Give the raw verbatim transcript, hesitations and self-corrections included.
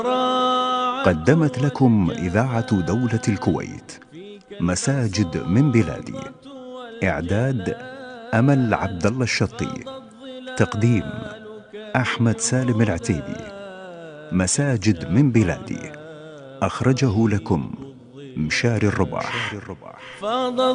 قدمت لكم إذاعة دولة الكويت مساجد من بلادي. إعداد أمل عبد الله الشطي. تقديم أحمد سالم العتيبي. مساجد من بلادي، أخرجه لكم مشاري الرباح.